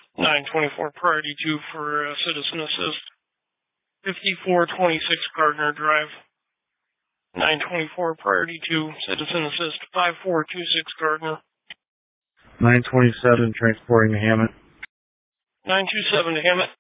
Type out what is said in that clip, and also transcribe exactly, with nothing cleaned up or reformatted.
nine twenty-four Priority two for uh, Citizen Assist. fifty-four twenty-six Gardner Drive. nine twenty-four Priority two, Citizen Assist. five four two six Gardner. nine twenty-seven transporting to Hammett. nine two seven to Hammett.